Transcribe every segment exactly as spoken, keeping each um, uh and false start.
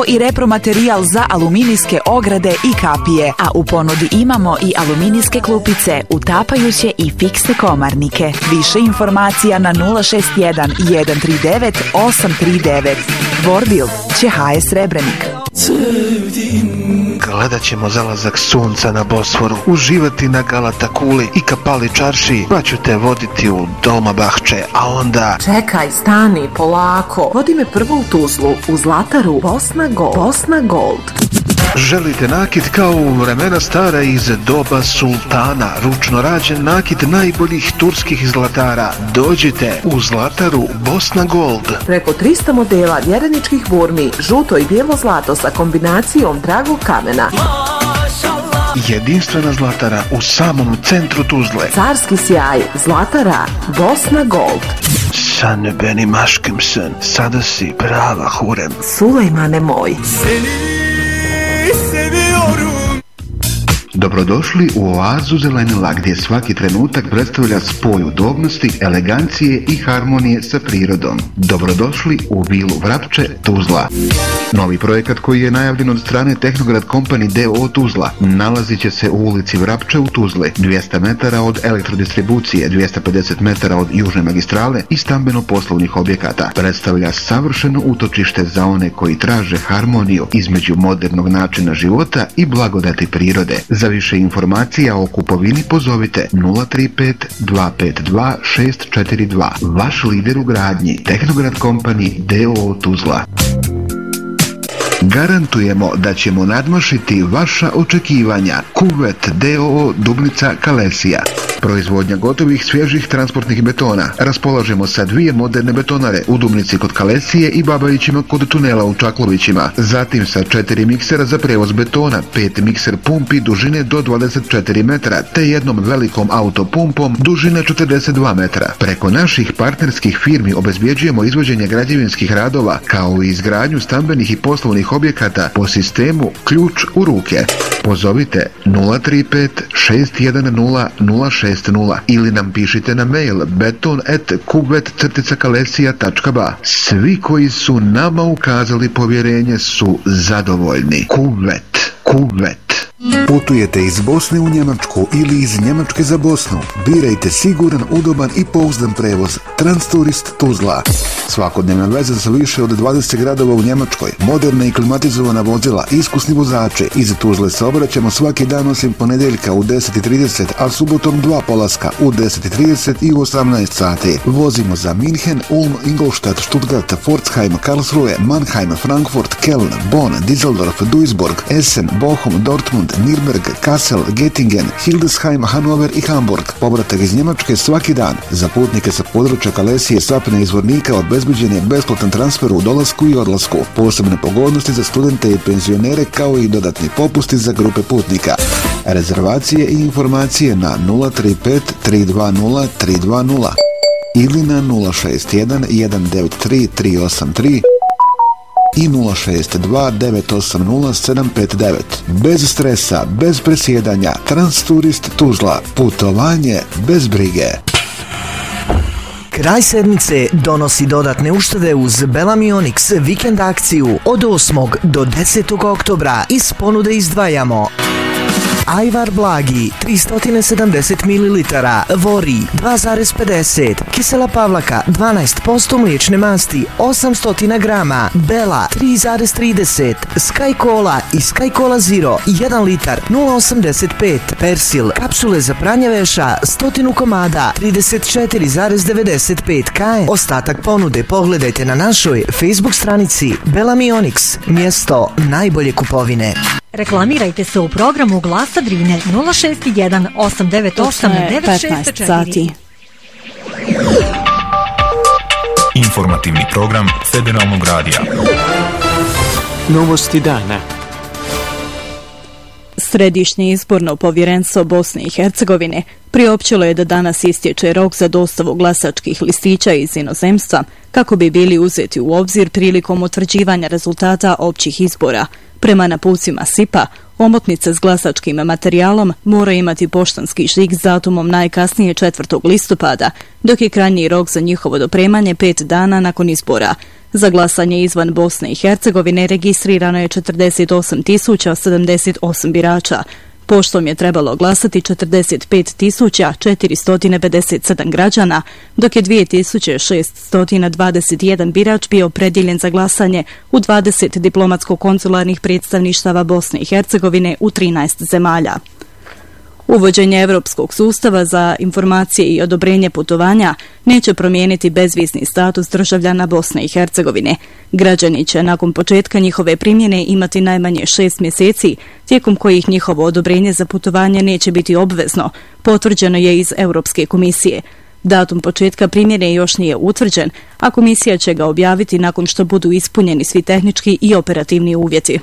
kao i repromaterijal za aluminijske ograde i kapije, a u ponudi imamo i aluminijske klupice, utapajuće i fiksne komarnike. Više informacija na nula šest jedan, jedan tri devet, osam tri devet. Vorbil će ha es Srebrenik. Gledat ćemo zalazak sunca na Bosforu, uživati na Galata kuli i Kapali čarši, pa ću te voditi u Dolmabahče, a onda... Čekaj, stani, polako. Vodi me prvo u Tuzlu, u Zlataru, Bosna Gold. Bosna Gold. Želite nakit kao u vremena stara iz doba sultana, ručno rađen nakit najboljih turskih zlatara? Dođite u Zlataru Bosna Gold. Preko trista modela vjereničkih burmi, žuto i bijelo zlato sa kombinacijom dragog kamena. Jedinstvena Zlatara u samom centru Tuzle. Carski sjaj, Zlatara Bosna Gold. San benim aşkımsın, sada si prava hurem. Sulejmane moj. Dobrodošli u oazu zelenila gdje svaki trenutak predstavlja spoj udobnosti, elegancije i harmonije sa prirodom. Dobrodošli u vilu Vrapče, Tuzla. Novi projekat koji je najavljen od strane Tehnograd Company d o o Tuzla nalazit će se u ulici Vrapče u Tuzli, dvjesto metara od elektrodistribucije, dvjesto pedeset metara od južne magistrale i stambeno-poslovnih objekata. Predstavlja savršeno utočište za one koji traže harmoniju između modernog načina života i blagodati prirode. Za više informacija o kupovini pozovite nula tri pet, dva pet dva, šest četiri dva. Vaš lider u gradnji, Tehnograd Company d o o Tuzla. Garantujemo da ćemo nadmašiti vaša očekivanja. Kuvet d o o Dubnica Kalesija. Proizvodnja gotovih svježih transportnih betona. Raspolažemo sa dvije moderne betonare u Dubnici kod Kalesije i Babajićima kod tunela u Čaklovićima. Zatim sa četiri miksera za prevoz betona, pet mikser pumpi dužine do dvadeset četiri metra, te jednom velikom autopumpom dužine četrdeset dva metra. Preko naših partnerskih firmi obezbjeđujemo izvođenje građevinskih radova, kao i izgradnju stambenih i poslovnih objekata po sistemu ključ u ruke. Pozovite nula tri pet, šest jedan nula, nula šest nula ili nam pišite na mail beton at kuvet crtica kalesija tačka ba. Svi koji su nama ukazali povjerenje su zadovoljni. Kuvet, kuvet. Putujete iz Bosne u Njemačku ili iz Njemačke za Bosnu? Birajte siguran, udoban i pouzdan prevoz. Transturist Tuzla. Svakodnevna veza sa više od dvadeset gradova u Njemačkoj, moderna i klimatizovana vozila, iskusni vozači. Iz Tuzle se obraćamo svaki dan osim ponedjeljka u deset i trideset, a subotom dva polaska u deset i trideset i u osamnaest sati. Vozimo za Minhen, Ulm, Ingolstadt, Stuttgart, Pforzheim, Karlsruhe, Mannheim, Frankfurt, Köln, Bonn, Düsseldorf, Duisburg, Essen, Bochum, Dortmund, Nürnberg, Kassel, Göttingen, Hildesheim, Hannover i Hamburg. Povratak iz Njemačke svaki dan. Za putnike sa područja Kalesije, Sapne i Zvornika obezbeđen je besplatan transfer u dolasku i odlasku. Posebne pogodnosti za studente i penzionere kao i dodatni popusti za grupe putnika. Rezervacije i informacije na nula tri pet, tri dva nula, tri dva nula ili na nula šest jedan, jedan devet tri, tri osam tri i nula šest dva, devet osam nula, sedam pet devet. Bez stresa, bez presjedanja, Transturist Tuzla. Putovanje bez brige. Kraj sedmice donosi dodatne uštede uz Bellamy Onyx vikend akciju od osmog do desetog oktobra. Iz ponude izdvajamo Ajvar Blagi tristo sedamdeset mililitara, Vori dva zarez pedeset, Kisela Pavlaka dvanaest posto mliječne masti osamsto grama, Bela tri zarez trideset, Sky Cola i Sky Cola Zero jedan litar nula osamdeset pet, Persil kapsule za pranje veša sto komada trideset četiri zarez devedeset pet kaje. Ostatak ponude pogledajte na našoj Facebook stranici Bellamy Onyx, mjesto najbolje kupovine. Reklamirajte se u programu Glasa Drine nula šest jedan, osam devet osam, devet šest četiri. Informativni program Federalnog radija. Novosti dana. Središnje izborno povjerenstvo Bosne i Hercegovine priopćilo je da danas istječe rok za dostavu glasačkih listića iz inozemstva kako bi bili uzeti u obzir prilikom utvrđivanja rezultata općih izbora. Prema napucima S I P-a, Omotnice s glasačkim materijalom mora imati poštanski žig s datumom najkasnije četvrtog listopada, dok je krajnji rok za njihovo dopremanje pet dana nakon izbora. Za glasanje izvan Bosne i Hercegovine registrirano je četrdeset osam tisuća sedamdeset osam birača. Poštom je trebalo glasati četrdeset pet tisuća četiristo pedeset sedam građana, dok je dvije tisuće šesto dvadeset jedan birač bio opredjeljen za glasanje u dvadeset diplomatsko-konzularnih predstavništava Bosne i Hercegovine u trinaest zemalja. Uvođenje europskog sustava za informacije i odobrenje putovanja neće promijeniti bezvizni status državljana Bosne i Hercegovine. Građani će nakon početka njihove primjene imati najmanje šest mjeseci, tijekom kojih njihovo odobrenje za putovanje neće biti obvezno, potvrđeno je iz Europske komisije. Datum početka primjene još nije utvrđen, a komisija će ga objaviti nakon što budu ispunjeni svi tehnički i operativni uvjeti.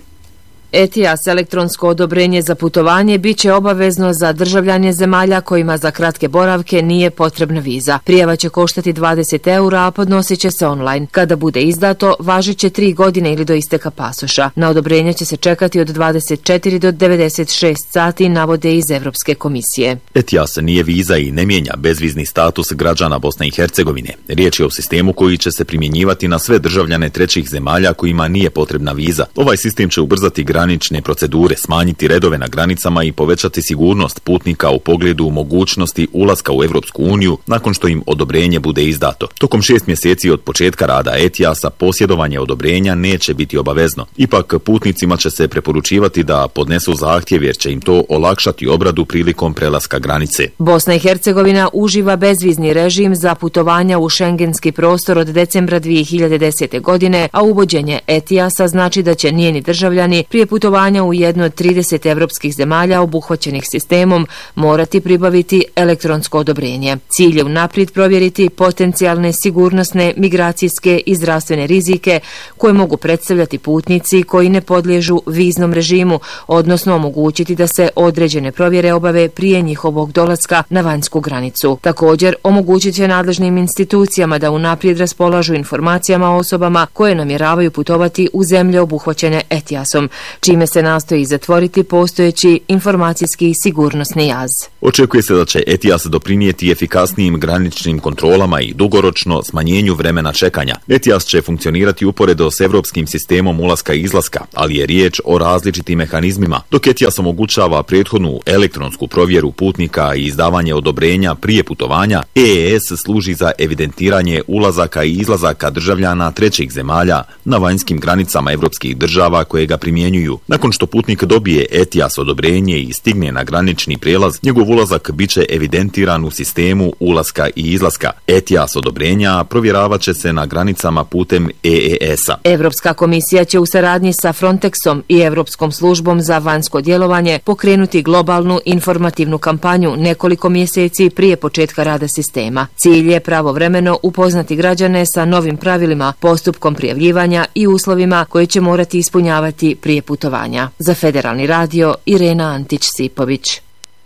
E T I A S elektronsko odobrenje za putovanje bit će obavezno za državljane zemalja kojima za kratke boravke nije potrebna viza. Prijava će koštati dvadeset eura, a podnosit će se online. Kada bude izdato, važit će tri godine ili do isteka pasoša. Na odobrenje će se čekati od dvadeset četiri do devedeset šest sati, navode iz Evropske komisije. E T I A S nije viza i ne mijenja bezvizni status građana Bosne i Hercegovine. Riječ je o sistemu koji će se primjenjivati na sve državljane trećih zemalja kojima nije potrebna viza. Ovaj sistem će ubrzati granične procedure, smanjiti redove na granicama i povećati sigurnost putnika u pogledu mogućnosti ulaska u Evropsku uniju nakon što im odobrenje bude izdato. Tokom šest mjeseci od početka rada E T I A S-a posjedovanje odobrenja neće biti obavezno. Ipak putnicima će se preporučivati da podnesu zahtjev jer će im to olakšati obradu prilikom prelaska granice. Bosna i Hercegovina uživa bezvizni režim za putovanja u šengenski prostor od decembra dvije hiljade desete. godine, a uvođenje E T I A S-a znači da će njeni državljani prije putovanja u jednu od trideset evropskih zemalja obuhvaćenih sistemom morati pribaviti elektronsko odobrenje. Cilj je unaprijed provjeriti potencijalne sigurnosne, migracijske i zdravstvene rizike koje mogu predstavljati putnici koji ne podliježu viznom režimu, odnosno omogućiti da se određene provjere obave prije njihovog dolaska na vanjsku granicu. Također, omogućit će nadležnim institucijama da unaprijed raspolažu informacijama o osobama koje namjeravaju putovati u zemlje obuhvaćene E T I A S-om, čime se nastoji zatvoriti postojeći informacijski i sigurnosni jaz. Očekuje se da će E T I A S doprinijeti efikasnijim graničnim kontrolama i dugoročno smanjenju vremena čekanja. E T I A S će funkcionirati uporedo s evropskim sistemom ulaska i izlaska, ali je riječ o različitim mehanizmima. Dok E T I A S omogućava prethodnu elektronsku provjeru putnika i izdavanje odobrenja prije putovanja, E E S služi za evidentiranje ulazaka i izlazaka državljana trećih zemalja na vanjskim granicama evropskih država koje ga primjenjuju. Nakon što putnik dobije E T I A S odobrenje i stigne na granični prijelaz, njegov ulazak biće evidentiran u sistemu ulaska i izlaska. E T I A S odobrenja provjeravat će se na granicama putem E E S-a. Evropska komisija će u saradnji sa Frontexom i Evropskom službom za vanjsko djelovanje pokrenuti globalnu informativnu kampanju nekoliko mjeseci prije početka rada sistema. Cilj je pravovremeno upoznati građane sa novim pravilima, postupkom prijavljivanja i uslovima koje će morati ispunjavati prije putovanja. Za Federalni radio, Irena Antić-Sipović.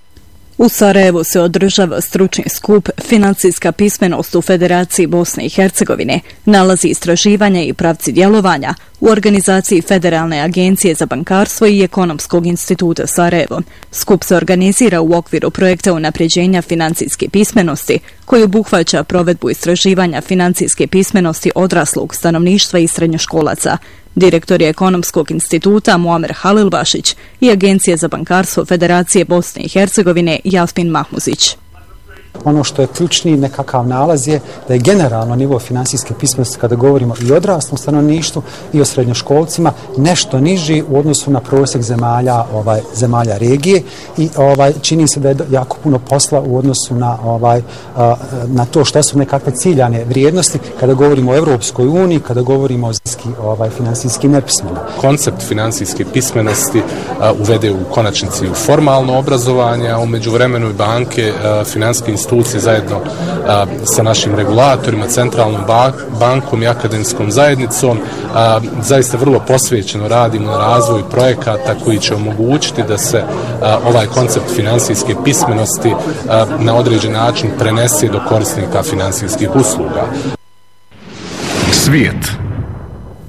U Sarajevu se održava stručni skup Financijska pismenost u Federaciji Bosne i Hercegovine, nalazi istraživanja i pravci djelovanja u organizaciji Federalne agencije za bankarstvo i Ekonomskog instituta Sarajevo. Skup se organizira u okviru projekta unapređenja financijske pismenosti, koji obuhvaća provedbu istraživanja financijske pismenosti odraslog stanovništva i srednjoškolaca. Direktor je Ekonomskog instituta Muamer Halilbašić i Agencije za bankarstvo Federacije Bosne i Hercegovine Jasmin Mahmuzić. Ono što je ključni nekakav nalaz je da je generalno nivo financijske pismenosti kada govorimo i o odraslom stanovništvu i o srednjoškolcima nešto niži u odnosu na prosjek zemalja ovaj zemalja regije i ovaj čini se da je jako puno posla u odnosu na ovaj na to što su nekakve ciljane vrijednosti kada govorimo o Europskoj uniji, kada govorimo o ovaj finansijski nepismeni. Koncept financijske pismenosti uvede u konačnici u formalno obrazovanje, a u međuvremenu i banke, financijske institucije zajedno a, sa našim regulatorima, centralnom bankom i akademskom zajednicom a, zaista vrlo posvećeno radimo na razvoju projekata koji će omogućiti da se a, ovaj koncept financijske pismenosti a, na određen način prenese do korisnika financijskih usluga. Svijet.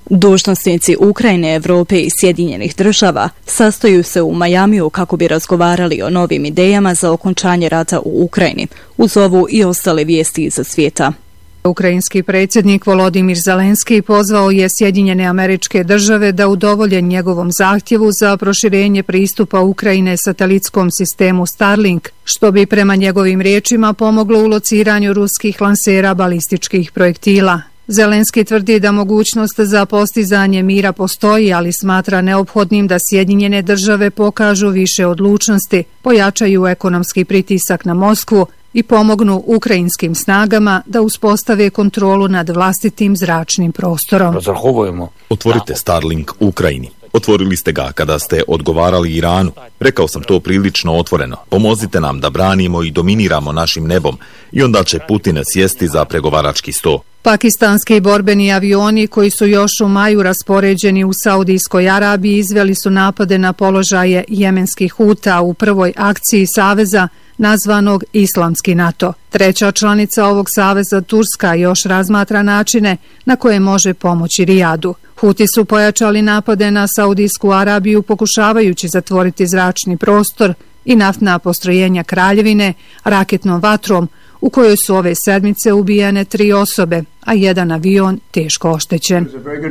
Dužnosnici Ukrajine, Evrope i Sjedinjenih država sastaju se u Majamiju kako bi razgovarali o novim idejama za okončanje rata u Ukrajini, uz ovu i ostale vijesti iza svijeta. Ukrajinski predsjednik Volodimir Zelenski pozvao je Sjedinjene Američke Države da udovolje njegovom zahtjevu za proširenje pristupa Ukrajine satelitskom sistemu Starlink, što bi prema njegovim riječima pomoglo u lociranju ruskih lansera balističkih projektila. Zelenski tvrdi da mogućnost za postizanje mira postoji, ali smatra neophodnim da Sjedinjene Države pokažu više odlučnosti, pojačaju ekonomski pritisak na Moskvu i pomognu ukrajinskim snagama da uspostave kontrolu nad vlastitim zračnim prostorom. Otvorite Starlink Ukrajini. Otvorili ste ga kada ste odgovarali Iranu. Rekao sam to prilično otvoreno. Pomozite nam da branimo i dominiramo našim nebom i onda će Putin sjesti za pregovarački sto. Pakistanski borbeni avioni koji su još u maju raspoređeni u Saudijskoj Arabiji izveli su napade na položaje jemenskih Huta u prvoj akciji saveza nazvanog Islamski NATO. Treća članica ovog saveza, Turska, još razmatra načine na koje može pomoći Rijadu. Huti su pojačali napade na Saudijsku Arabiju pokušavajući zatvoriti zračni prostor i naftna postrojenja kraljevine raketnom vatrom, u kojoj su ove sedmice ubijene tri osobe, a jedan avion teško oštećen.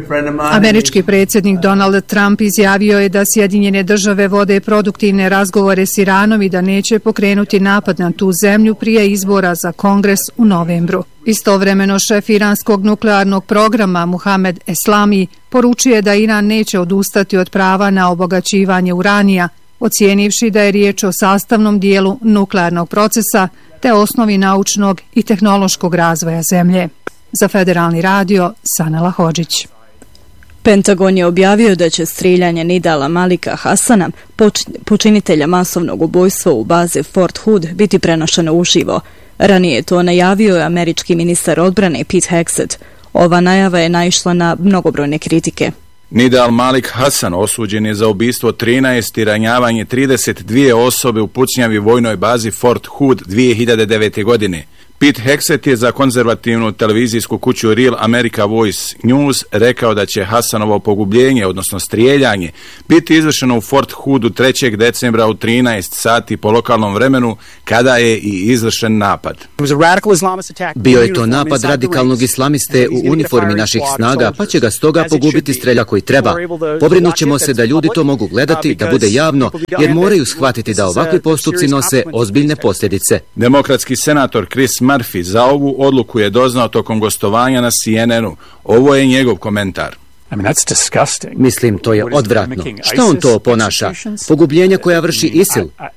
Američki predsjednik Donald Trump izjavio je da Sjedinjene Države vode produktivne razgovore s Iranom i da neće pokrenuti napad na tu zemlju prije izbora za Kongres u novembru. Istovremeno šef iranskog nuklearnog programa Muhamed Eslami poručuje da Iran neće odustati od prava na obogaćivanje uranija, ocijenivši da je riječ o sastavnom dijelu nuklearnog procesa te osnovi naučnog i tehnološkog razvoja zemlje. Za Federalni radio, Sanela Hodžić. Pentagon je objavio da će strijeljanje Nidala Malika Hasana, počinitelja masovnog ubojstva u bazi Fort Hood, biti prenošeno uživo. Ranije to najavio je američki ministar odbrane Pete Hegseth. Ova najava je naišla na mnogobrojne kritike. Nidal Malik Hasan osuđen je za ubistvo trinaest i ranjavanje trideset dvije osobe u pucnjavi vojnoj bazi Fort Hood dvije hiljade devete. godine. Pete Hegseth je za konzervativnu televizijsku kuću Real America Voice News rekao da će Hasanovo pogubljenje, odnosno strijeljanje, biti izvršeno u Fort Hoodu trećeg decembra u trinaest sati po lokalnom vremenu, kada je i izvršen napad. Bio je to napad radikalnog islamiste u uniformi naših snaga, pa će ga stoga pogubiti strelja koji treba. Pobrinut ćemo se da ljudi to mogu gledati, da bude javno, jer moraju shvatiti da ovakvi postupci nose ozbiljne posljedice. Demokratski senator Chris Murphy za ovu odluku je doznao tokom gostovanja na C N N-u. Ovo je njegov komentar. Mislim, to je odvratno. Šta on to ponaša? Pogubljenja koja vrši ISIL?